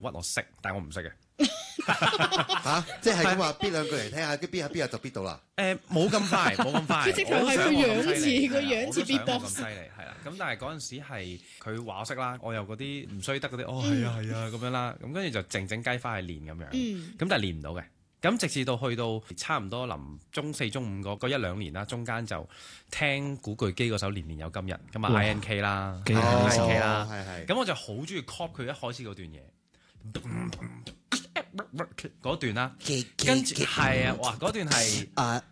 我識，但係我唔識嘅。 即係咁話，邊兩句嚟聽下，邊下就必到啦。 冇咁快，冇咁快。 佢直頭係個樣似，個樣似 beatbox 咁犀利，係啦。咁但係嗰陣時係佢話我識啦，我又嗰啲唔衰得嗰啲，係啊咁樣啦。咁跟住就靜靜雞翻去練咁樣。咁但係練唔到嘅。咁直至到去到差唔多臨中4、中5嗰1-2年啦，中間就聽古巨基嗰首《年年有今日》咁啊 INK 啦，INK 啦，咁我就好中意 copy 佢一開始嗰段嘢。嗰段啦，跟住係啊，哇！嗰段係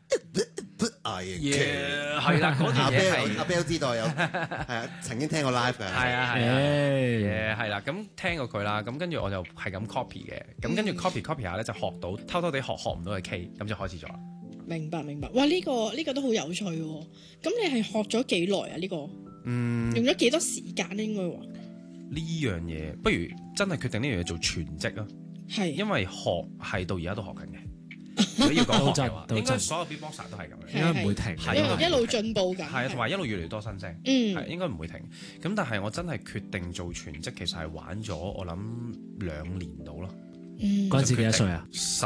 係啦，嗰段嘢係阿 Bell 知道有係啊，曾經聽過 live 嘅， 係啊，係啦，咁聽過佢啦，咁跟住我就係咁 copy 嘅，咁跟住 copy 下咧就學到，偷偷地學唔到嘅 K，咁就開始咗啦。 明白，哇！呢個都好有趣喎。咁你係學咗幾耐啊？呢個用咗幾多時間咧？應該話呢樣嘢，不如真係決定呢樣嘢做全職啊！ 係， 因為學係到而家都學緊嘅。如果要講學嘅話，應該所有 beatboxer 都係咁樣， 應該唔會停， 一路進步緊。 係啊，同埋一路越嚟越多新聲，係應該唔會停。咁但係我真係決定做全職，其實係玩咗我諗2年到咯。 嗰陣時幾多歲啊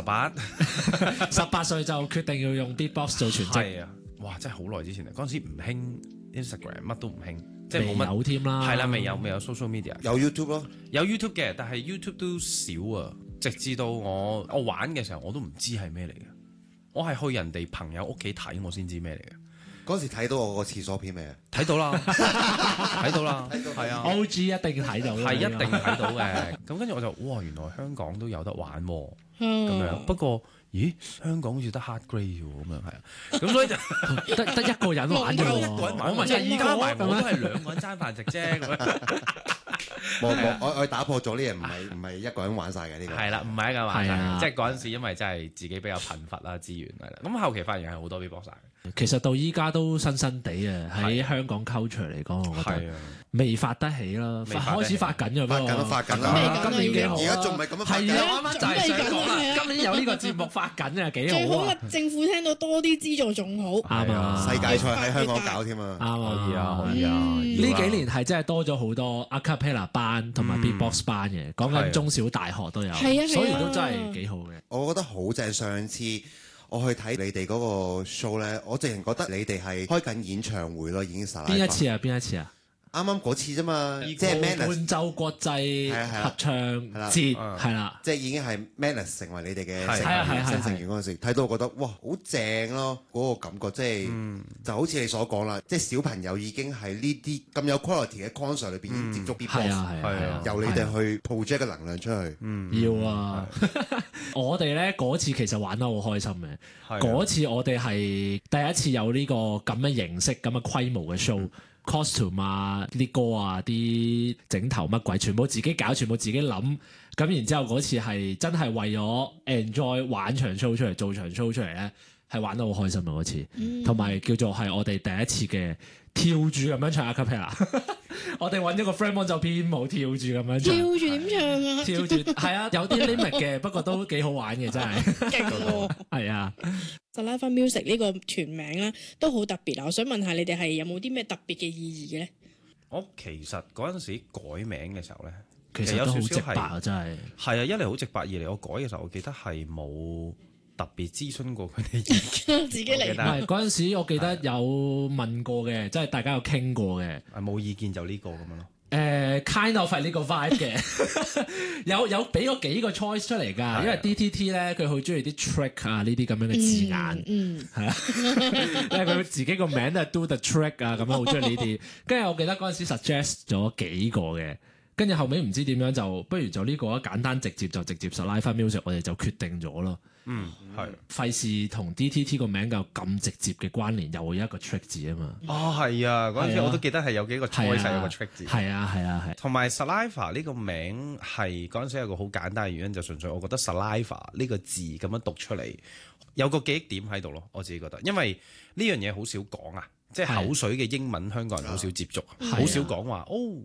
？18 歲就決定要用 beatbox 做全職。 係啊，哇！真係好耐之前啊，嗰陣時唔興 Instagram， 乜都唔興。即係冇乜有添啦， 係啦，未有 social media， 有 YouTube 咯， 有 YouTube 嘅，但係 YouTube 都少啊。直至到我玩嘅時候，我都唔知係咩嚟嘅。我係去人哋朋友屋企睇，我先知咩嚟嘅。 嗰時睇到我個廁所片未啊？ 睇到啦，睇到啦，係啊 ，OG 一定睇到， 係一定睇到嘅。咁跟住我就哇，原來香港都有得玩喎，咁樣。不過咦，香港好似得 hard grade 喎，咁樣係啊。咁所以就得一個人玩啫喎， 我咪即係而家埋我都係2個人爭飯食啫。咁樣我打破咗呢嘢，唔係一個人玩晒嘅呢個。 係啦，唔係一個人玩晒，即係嗰陣時因為真係自己比較貧乏啦，資源係啦。咁後期發現係好多 beatboxer。 其實到依家都新新地啊，喺香港 culture 嚟講，我覺得未發得起啦，開始發緊嘅， 發緊啦， 今年幾好， 而家仲唔係咁樣發緊？ 係啊，啱啱就係想講啦，今年有呢個節目發緊啊，幾好啊！ 最好政府聽到多啲資助仲好。 啱啊， 世界賽喺香港搞添啊， 啱啊， 可以啊。 呢幾年係真係多咗好多 a cappella 班同埋 beatbox 班嘅，講緊中小大學都有，所以都真係幾好嘅。 我覺得好正，上次我去睇你哋嗰個 show 咧，我直情覺得你哋係開緊演唱會咯，已經實。 邊一次啊？ 啱啱嗰次啫嘛，即係 Madness 伴奏國際合唱節係啦， 即係已經係 Madness 成為你哋嘅新成員嗰陣時，睇到我覺得哇好正咯，嗰個感覺即係就好似你所講啦，即係小朋友已經喺呢啲咁有 quality 嘅 concert 裏邊接觸 beatbox，由你哋去 project 嘅能量出去。 要啊！我哋咧嗰次其實玩得好開心嘅，嗰次我哋係第一次有呢個咁嘅形式、咁嘅規模嘅 show。costume 啊，啲歌啊，啲整頭乜鬼，全部自己搞，全部自己諗。咁然之後嗰次係真係為咗 enjoy 玩場 show 出嚟，做場 show 出嚟咧，係玩得好開心啊！嗰次，同埋叫做係我哋第一次嘅跳住咁樣唱 a cappella。我哋揾咗個 friend 就編舞跳住咁樣唱。 跳住點唱啊？ 跳住係啊，有啲 limit 嘅，不過都幾好玩嘅，真係。 勁喎！ 係啊。 Saliva Music 呢個團名咧都好特別啊！我想問下你哋係有冇啲咩特別嘅意義嘅咧？ 我其實嗰陣時改名嘅時候咧， 其實有少少直白啊，真係。 係啊，一嚟好直白，二嚟我改嘅時候，我記得係冇特別諮詢過佢哋意見， 自己嚟。 唔係嗰陣時，我記得有問過嘅，即係大家有傾過嘅。 冇意見就呢個咁樣咯。 kind of 係呢個 vibe 嘅，有俾過幾個 choice 出嚟㗎，因為 DTT 咧佢好中意啲 trick 啊呢啲咁樣嘅字眼，係啊，因為佢自己個名都係 do the trick 啊咁樣，好中意呢啲。跟住我記得嗰陣時 suggest 咗幾個嘅，跟住後尾唔知點樣就不如就呢個簡單直接 Saliva Music， 我哋就決定咗咯。 係費事同 DTT 個名有咁直接嘅關聯，又會有一個 trick 字啊嘛。 係啊，嗰陣時我都記得係有幾個 choice 有個 trick 字。 係啊。同埋 Saliva 呢個名係嗰陣時有個好簡單嘅原因，就純粹我覺得 Saliva 呢個字咁樣讀出嚟有個記憶點喺度咯。我自己覺得，因為呢樣嘢好少講啊，即係口水嘅英文香港人好少接觸，好少講話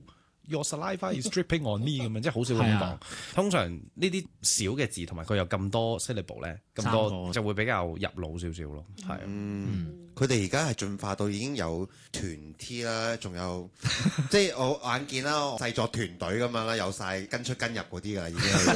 Your saliva is dripping on me 咁樣，即係好少咁講。通常呢啲小嘅字同埋佢有咁多 syllable 咧，咁多就會比較入腦少少咯。係佢哋而家係進化到已經有團 T 啦，仲有即係我眼見啦，製作團隊咁樣啦，有晒跟出跟入嗰啲㗎啦，已經。